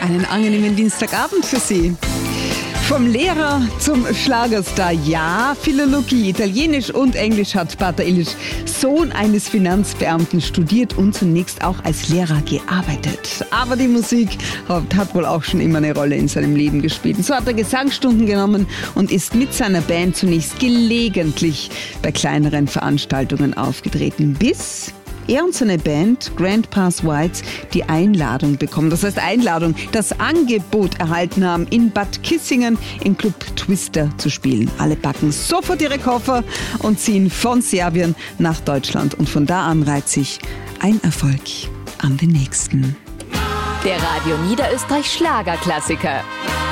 Einen angenehmen Dienstagabend für Sie. Vom Lehrer zum Schlagerstar. Ja, Philologie, Italienisch und Englisch hat Pater Illich, Sohn eines Finanzbeamten, studiert und zunächst auch als Lehrer gearbeitet. Aber die Musik hat wohl auch schon immer eine Rolle in seinem Leben gespielt. Und so hat er Gesangsstunden genommen und ist mit seiner Band zunächst gelegentlich bei kleineren Veranstaltungen aufgetreten, bis er und seine Band Grandpa's Whites die Einladung bekommen. Das heißt das Angebot erhalten haben, in Bad Kissingen im Club Twister zu spielen. Alle packen sofort ihre Koffer und ziehen von Serbien nach Deutschland. Und von da an reiht sich ein Erfolg an den nächsten. Der Radio Niederösterreich Schlagerklassiker.